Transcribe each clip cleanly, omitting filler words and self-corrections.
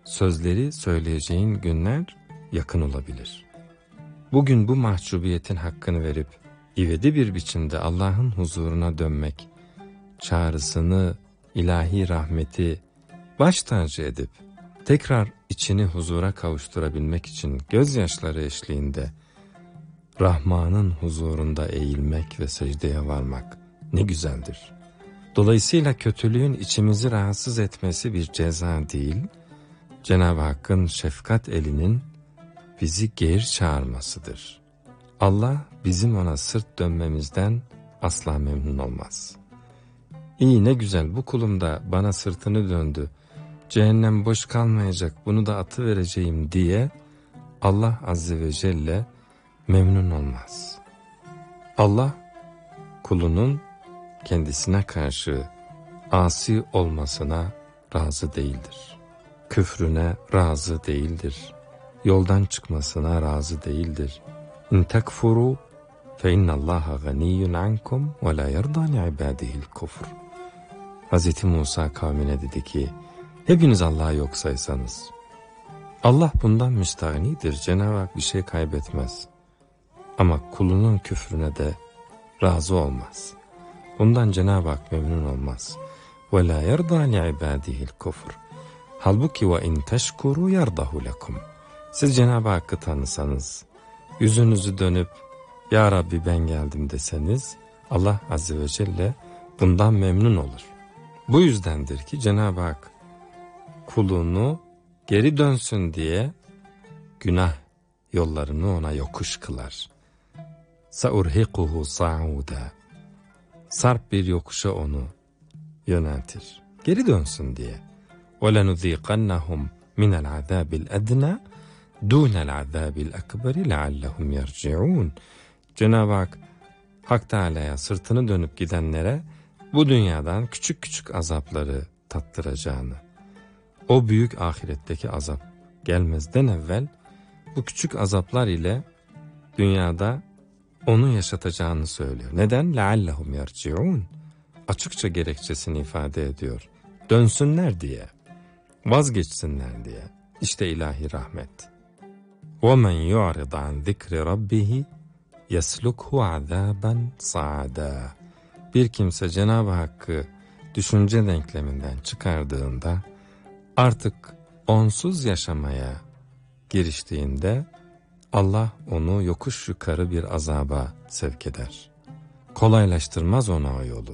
sözleri söyleyeceğin günler yakın olabilir. Bugün bu mahcubiyetin hakkını verip ivedi bir biçimde Allah'ın huzuruna dönmek, çağrısını, ilahi rahmeti baş tacı edip tekrar içini huzura kavuşturabilmek için gözyaşları eşliğinde Rahman'ın huzurunda eğilmek ve secdeye varmak ne güzeldir. Dolayısıyla kötülüğün içimizi rahatsız etmesi bir ceza değil, Cenab-ı Hakk'ın şefkat elinin bizi geri çağırmasıdır. Allah bizim ona sırt dönmemizden asla memnun olmaz. İyi, ne güzel, bu kulum da bana sırtını döndü, cehennem boş kalmayacak, bunu da atıvereceğim diye Allah Azze ve Celle memnun olmaz. Allah kulunun kendisine karşı asi olmasına razı değildir. Küfrüne razı değildir. Yoldan çıkmasına razı değildir. İn tekfuru fe innallaha ganiyyun ankum ve la yerda li ibadihil kufr. Hz. Musa kavmine dedi ki, hepiniz Allah'ı yok saysanız, Allah bundan müstahnidir. Cenab-ı Hak bir şey kaybetmez. Ama kulunun küfrüne de razı olmaz. Bundan Cenab-ı Hak memnun olmaz. وَلَا يَرْضَى لِعِبَادِهِ الْكُفْرِ. Halbuki وَاِنْ تَشْكُرُوا يَرْضَهُ لَكُمْ. Siz Cenab-ı Hakk'ı tanısanız, yüzünüzü dönüp Ya Rabbi ben geldim deseniz, Allah Azze ve Celle bundan memnun olur. Bu yüzdendir ki Cenab-ı Hak kulunu geri dönsün diye günah yollarını ona yokuş kılar. سَاُرْهِقُهُ صَعُودًا. Sarp bir yokuşa onu yöneltir. Geri dönsün diye. وَلَنُذِيقَنَّهُمْ مِنَ الْعَذَابِ الْأَدْنَى دُونَ الْعَذَابِ الْأَكْبَرِ لَعَلَّهُمْ يَرْجِعُونَ. Cenab-ı Hak, Hak Teâlâ'ya sırtını dönüp gidenlere bu dünyadan küçük küçük azapları tattıracağını, o büyük ahiretteki azap gelmezden evvel bu küçük azaplar ile dünyada onu yaşatacağını söylüyor. Neden? لَعَلَّهُمْ يَرْجِعُونَ. Açıkça gerekçesini ifade ediyor. Dönsünler diye, vazgeçsinler diye. İşte ilahi rahmet. وَمَنْ يُعْرِضَ عَنْ ذِكْرِ رَبِّهِ يَسْلُكْهُ عَذَابًا صَعَدًا. Bir kimse Cenab-ı Hakk'ı düşünce denkleminden çıkardığında, artık onsuz yaşamaya giriştiğinde Allah onu yokuş yukarı bir azaba sevk eder. Kolaylaştırmaz ona o yolu.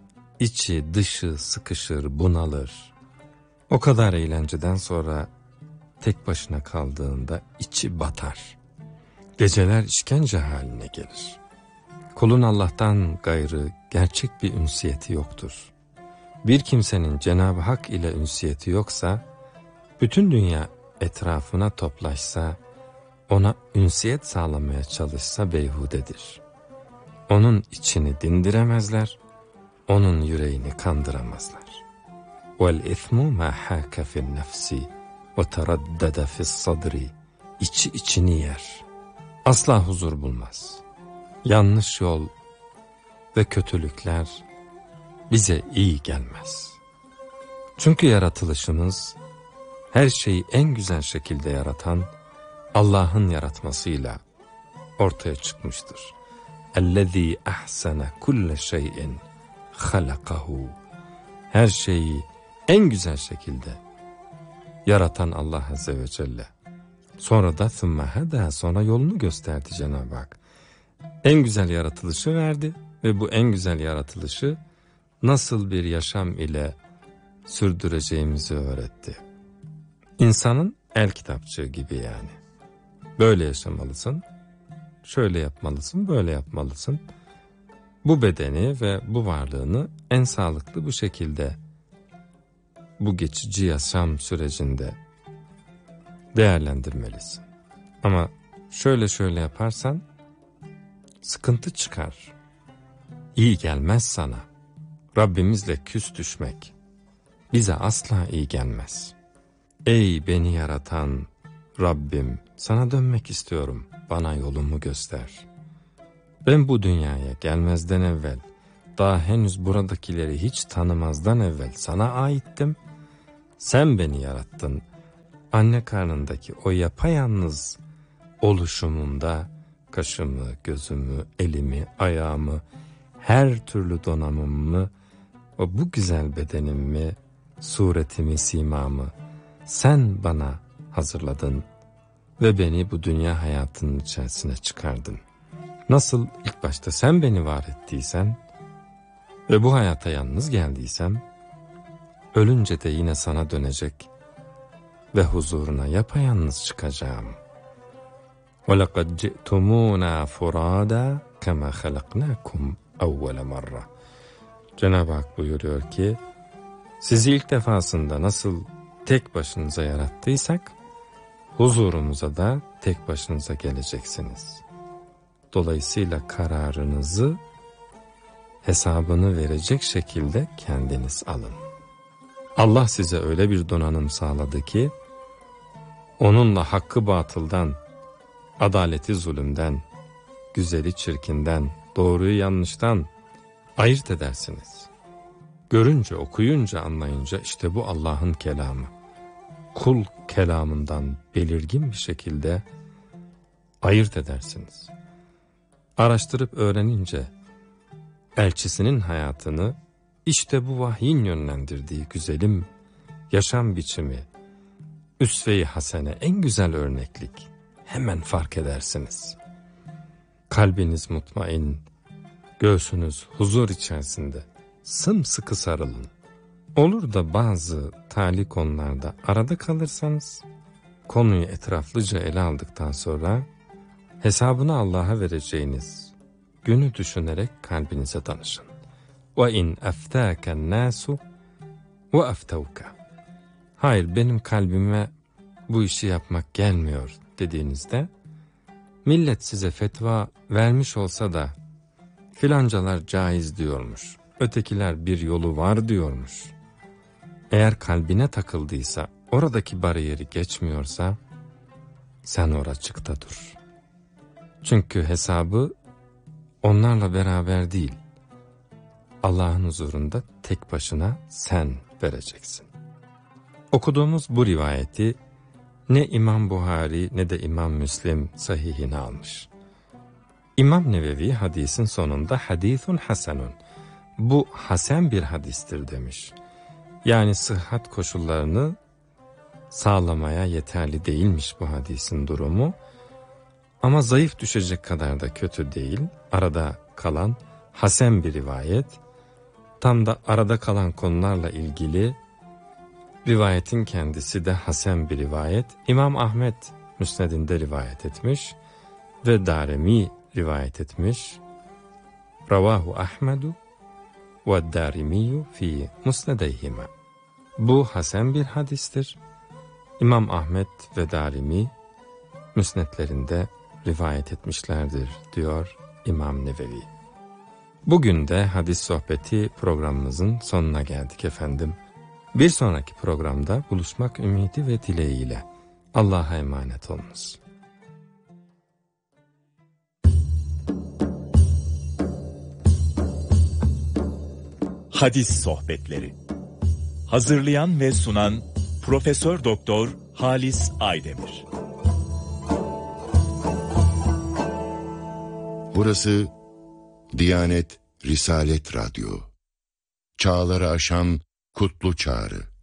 İçi dışı sıkışır, bunalır. O kadar eğlenceden sonra tek başına kaldığında içi batar. Geceler işkence haline gelir. Kulun Allah'tan gayrı gerçek bir ünsiyeti yoktur. Bir kimsenin Cenab-ı Hak ile ünsiyeti yoksa, bütün dünya etrafına toplaşsa, ona ünsiyet sağlamaya çalışsa beyhudedir. Onun içini dindiremezler, onun yüreğini kandıramazlar. وَالْاِثْمُ مَا حَاكَ فِي النَّفْسِ وَتَرَدَّدَ فِي الصَّدْرِ. İçi içini yer. Asla huzur bulmaz. Yanlış yol ve kötülükler bize iyi gelmez. Çünkü yaratılışımız, her şeyi en güzel şekilde yaratan Allah'ın yaratmasıyla ortaya çıkmıştır. اَلَّذ۪ي اَحْسَنَ كُلَّ شَيْءٍ خَلَقَهُ. Her şeyi en güzel şekilde yaratan Allah Azze ve Celle. Sonra da ثُمَّ هَدَى. Sonra yolunu gösterdi Cenab-ı Hak. En güzel yaratılışı verdi ve bu en güzel yaratılışı nasıl bir yaşam ile sürdüreceğimizi öğretti. İnsanın el kitapçığı gibi yani. Böyle yaşamalısın, şöyle yapmalısın, böyle yapmalısın. Bu bedeni ve bu varlığını en sağlıklı bu şekilde, bu geçici yaşam sürecinde değerlendirmelisin. Ama şöyle yaparsan sıkıntı çıkar. İyi gelmez sana. Rabbimizle küs düşmek bize asla iyi gelmez. Ey beni yaratan Rabbim, sana dönmek istiyorum, bana yolumu göster. Ben bu dünyaya gelmezden evvel, daha henüz buradakileri hiç tanımazdan evvel sana aittim. Sen beni yarattın anne karnındaki o yapayalnız oluşumunda kaşımı, gözümü, elimi, ayağımı, her türlü donanımımı, o bu güzel bedenimi, suretimi, simamı sen bana hazırladın ve beni bu dünya hayatının içerisine çıkardın. Nasıl ilk başta sen beni var ettiysen ve bu hayata yalnız geldiysem, ölünce de yine sana dönecek ve huzuruna yapayalnız çıkacağım. وَلَقَدْ جِئْتُمُونَا فُرَادًا كَمَا خَلَقْنَاكُمْ اَوَّلَ مَرَّةً. Cenab-ı Hak buyuruyor ki, sizi ilk defasında nasıl tek başınıza yarattıysak, huzurumuza da tek başınıza geleceksiniz. Dolayısıyla kararınızı, hesabını verecek şekilde kendiniz alın. Allah size öyle bir donanım sağladı ki, onunla hakkı batıldan, adaleti zulümden, güzeli çirkinden, doğruyu yanlıştan ayırt edersiniz. Görünce, okuyunca, anlayınca işte bu Allah'ın kelamı. Kul kelamından belirgin bir şekilde ayırt edersiniz. Araştırıp öğrenince elçisinin hayatını işte bu vahyin yönlendirdiği güzelim yaşam biçimi, üsve-i hasene, en güzel örneklik hemen fark edersiniz. Kalbiniz mutmain, göğsünüz huzur içerisinde, sımsıkı sarılın. Olur da bazı tali konularda arada kalırsanız, konuyu etraflıca ele aldıktan sonra hesabını Allah'a vereceğiniz günü düşünerek kalbinize danışın. وَاِنْ اَفْتَاكَ النَّاسُ وَاَفْتَوْكَ. Hayır, benim kalbime bu işi yapmak gelmiyor dediğinizde, millet size fetva vermiş olsa da filancalar caiz diyormuş, ötekiler bir yolu var diyormuş. Eğer kalbine takıldıysa, oradaki bariyeri geçmiyorsa, sen oracıkta dur. Çünkü hesabı onlarla beraber değil, Allah'ın huzurunda tek başına sen vereceksin. Okuduğumuz bu rivayeti ne İmam Buhari ne de İmam Müslim sahihine almış. İmam Nevevi hadisin sonunda hadithun hasenun, bu hasen bir hadistir demiş. Yani sıhhat koşullarını sağlamaya yeterli değilmiş bu hadisin durumu. Ama zayıf düşecek kadar da kötü değil. Arada kalan hasen bir rivayet. Tam da arada kalan konularla ilgili rivayetin kendisi de hasen bir rivayet. İmam Ahmet Müsned'inde rivayet etmiş ve Darimi rivayet etmiş. Ravahu Ahmedu ve Darimiyu fi musnedeyhima. Bu hasen bir hadistir. İmam Ahmet ve Darimi müsnedlerinde rivayet etmişlerdir diyor İmam Nevevi. Bugün de hadis sohbeti programımızın sonuna geldik efendim. Bir sonraki programda buluşmak ümidi ve dileğiyle Allah'a emanet olunuz. Hadis sohbetleri. Hazırlayan ve sunan Profesör Doktor Halis Aydemir. Burası Diyanet Risalet Radyo. Çağları aşan kutlu çağrı.